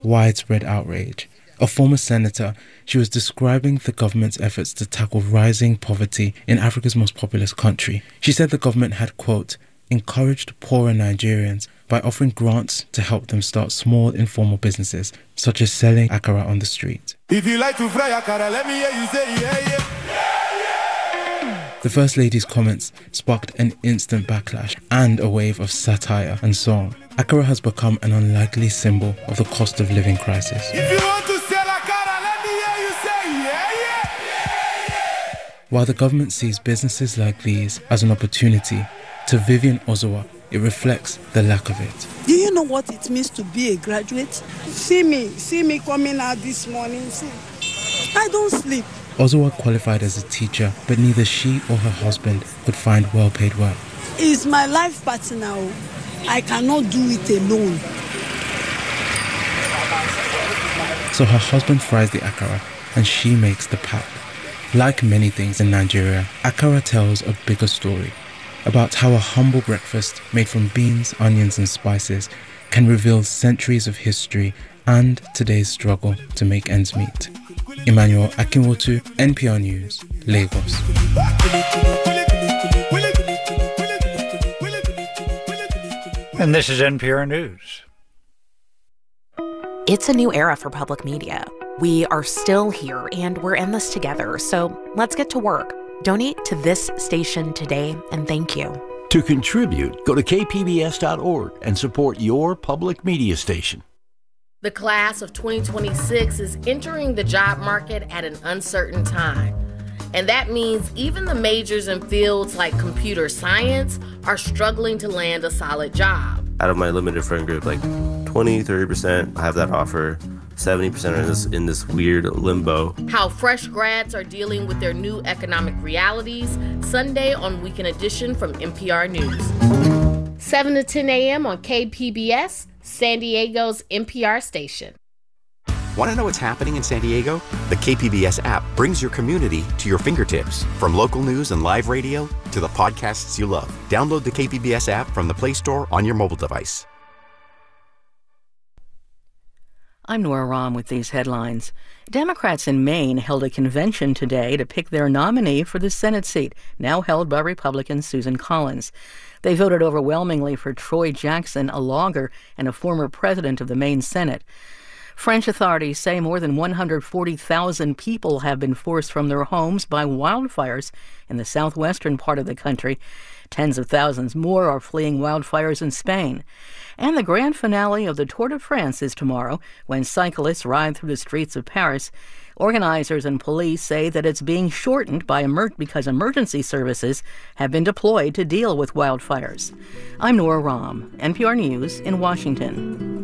widespread outrage. A former senator, she was describing the government's efforts to tackle rising poverty in Africa's most populous country. She said the government had, quote, encouraged poorer Nigerians by offering grants to help them start small informal businesses, such as selling akara on the street. If you like to fry akara, let me hear you say yeah, yeah. The First Lady's comments sparked an instant backlash and a wave of satire and song. Akara has become an unlikely symbol of the cost of living crisis. If you want to sell akara, let me hear you say yeah, yeah. While the government sees businesses like these as an opportunity, to Vivian Ozowa, it reflects the lack of it. Do you know what it means to be a graduate? See me coming out this morning. I don't sleep. Ozowa qualified as a teacher, but neither she or her husband could find well-paid work. It's my life partner. I cannot do it alone. So her husband fries the akara and she makes the pap. Like many things in Nigeria, akara tells a bigger story about how a humble breakfast made from beans, onions and spices can reveal centuries of history and today's struggle to make ends meet. Emmanuel Akinwotu, NPR News, Lagos. And this is NPR News. It's a new era for public media. We are still here and we're in this together, so let's get to work. Donate to this station today, and thank you. To contribute, go to kpbs.org and support your public media station. The class of 2026 is entering the job market at an uncertain time. And that means even the majors in fields like computer science are struggling to land a solid job. Out of my limited friend group, like 20, 30% have that offer. 70% are in this weird limbo. How fresh grads are dealing with their new economic realities, Sunday on Weekend Edition from NPR News. 7 to 10 a.m. on KPBS, San Diego's NPR station. Want to know what's happening in San Diego? The KPBS app brings your community to your fingertips. From local news and live radio to the podcasts you love. Download the KPBS app from the Play Store on your mobile device. I'm Nora Rahm with these headlines. Democrats in Maine held a convention today to pick their nominee for the Senate seat, now held by Republican Susan Collins. They voted overwhelmingly for Troy Jackson, a logger and a former president of the Maine Senate. French authorities say more than 140,000 people have been forced from their homes by wildfires in the southwestern part of the country. Tens of thousands more are fleeing wildfires in Spain. And the grand finale of the Tour de France is tomorrow, when cyclists ride through the streets of Paris. Organizers and police say that it's being shortened because emergency services have been deployed to deal with wildfires. I'm Nora Rahm, NPR News in Washington.